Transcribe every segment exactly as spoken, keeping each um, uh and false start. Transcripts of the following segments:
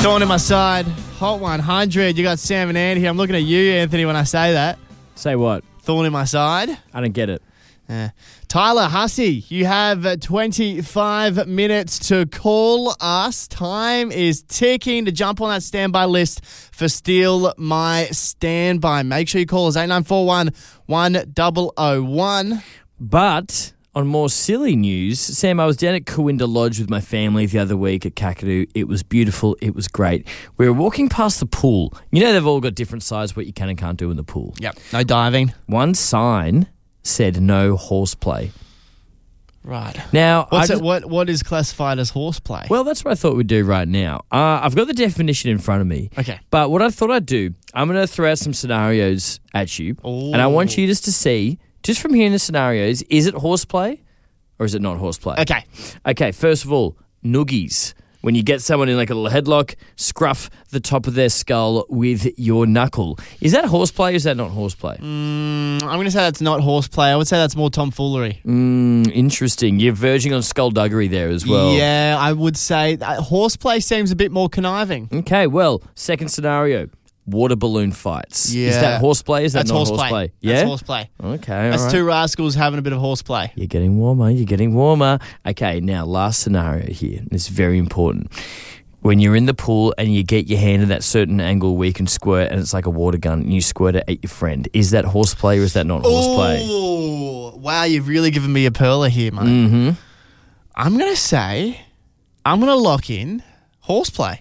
Thorn in my side. Hot one hundred. You got Sam and Andy here. I'm looking at you, Anthony, when I say that. Say what? Thorn in my side. I don't get it. Yeah. Tyler Hussey, you have twenty-five minutes to call us. Time is ticking to jump on that standby list for Steal My Standby. Make sure you call us eight nine four one, one zero zero one. But on more silly news, Sam, I was down at Cooinda Lodge with my family the other week at Kakadu. It was beautiful. It was great. We were walking past the pool. You know they've all got different sizes what you can and can't do in the pool. Yep. No diving. One sign said no horseplay. Right. Now, What's I just, it, what what is classified as horseplay? well, that's what I thought we'd do right now. Uh, I've got the definition in front of me. Okay. But what I thought I'd do, I'm going to throw out some scenarios at you. Ooh. And I want you just to see, just from hearing the scenarios, is it horseplay or is it not horseplay? Okay. Okay, first of all, noogies. When you get someone in like a little headlock, scruff the top of their skull with your knuckle. Is that horseplay or is that not horseplay? Mm, I'm going to say that's not horseplay. I would say that's more tomfoolery. Mm, interesting. You're verging on skullduggery there as well. Yeah, I would say that horseplay seems a bit more conniving. Okay, well, second scenario. Water balloon fights. Yeah. Is that horseplay? Is that That's not horseplay. horseplay? Yeah? That's horseplay. Okay, That's all right. two rascals having a bit of horseplay. You're getting warmer. You're getting warmer. Okay, now last scenario here. It's very important. When you're in the pool and you get your hand at that certain angle where you can squirt and it's like a water gun and you squirt it at your friend. Is that horseplay or is that not horseplay? Oh, wow, you've really given me a perler here, mate. Mm-hmm. I'm going to say, I'm going to lock in horseplay.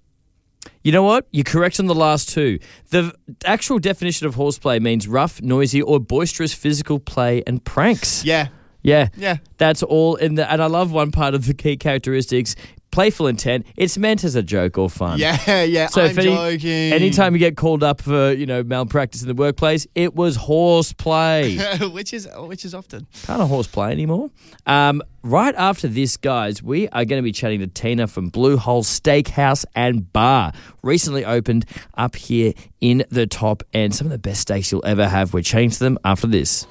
You know what? You're correct on the last two. The actual definition of horseplay means rough, noisy, or boisterous physical play and pranks. Yeah. Yeah. Yeah. That's all in the, and I love one part of the key characteristics. Playful intent. It's meant as a joke or fun. Yeah, yeah, So I'm if any, joking. anytime you get called up for, you know, malpractice in the workplace, it was horseplay. which is which is often. Can't a horseplay anymore. Um, right after this, guys, we are going to be chatting to Tina from Blue Hole Steakhouse and Bar. Recently opened up here in the top end. Some of the best steaks you'll ever have. We're chatting to them after this.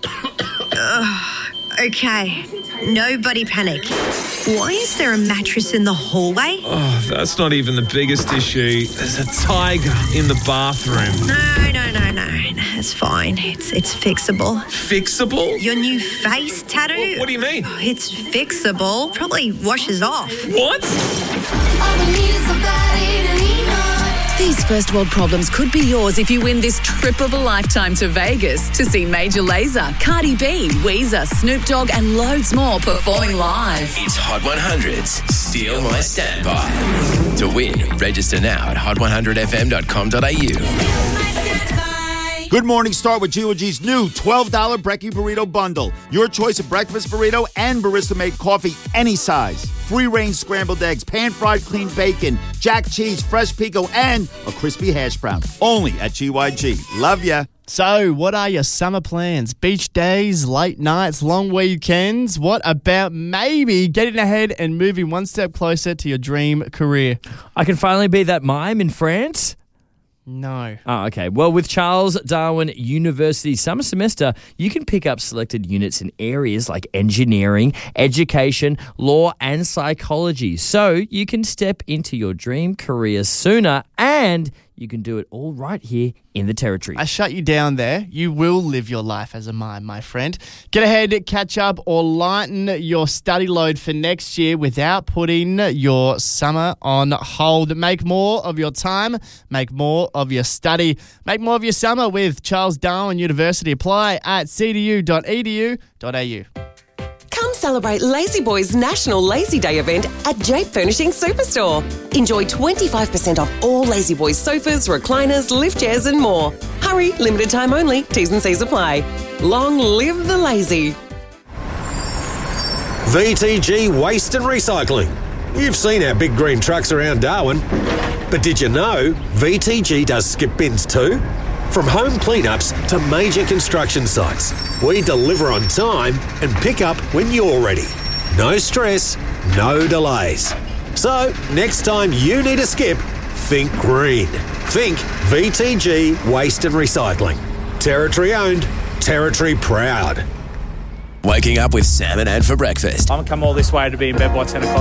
Okay, nobody panic. Why is there a mattress in the hallway? Oh, that's not even the biggest issue. There's a tiger in the bathroom. No, no, no, no, no. It's fine. It's it's fixable. Fixable? Your new face tattoo? What, what do you mean? It's fixable. Probably washes off. What? These first world problems could be yours if you win this trip of a lifetime to Vegas to see Major Lazer, Cardi B, Weezer, Snoop Dogg and loads more performing live. It's Hot one hundred's Steal My Standby. To win, register now at hot one hundred f m dot com dot a u. Good morning. Start with G O G's new twelve dollars Brekkie Burrito Bundle. Your choice of breakfast burrito and barista-made coffee, any size. Free-range scrambled eggs, pan-fried clean bacon, jack cheese, fresh pico, and a crispy hash brown. Only at G Y G. Love ya. So, what are your summer plans? Beach days, late nights, long weekends? What about maybe getting ahead and moving one step closer to your dream career? I can finally be that mime in France. No. Oh, okay. Well, with Charles Darwin University summer semester, you can pick up selected units in areas like engineering, education, law, and psychology. So you can step into your dream career sooner and you can do it all right here in the Territory. I shut you down there. You will live your life as a mime, my friend. Get ahead, catch up, or lighten your study load for next year without putting your summer on hold. Make more of your time. Make more of your study. Make more of your summer with Charles Darwin University. Apply at c d u dot e d u dot a u. Come celebrate Lazy Boy's National Lazy Day event at Jape Furnishing Superstore. Enjoy twenty-five percent off all Lazy Boys sofas, recliners, lift chairs and more. Hurry, limited time only. T's and C's apply. Long live the lazy. V T G Waste and Recycling. You've seen our big green trucks around Darwin. But did you know V T G does skip bins too? From home cleanups to major construction sites, we deliver on time and pick up when you're ready. No stress, no delays. So, next time you need a skip, think green. Think V T G Waste and Recycling. Territory owned, Territory proud. Waking up with Sam and Ed for breakfast. I'm going to come all this way to be in bed by ten o'clock.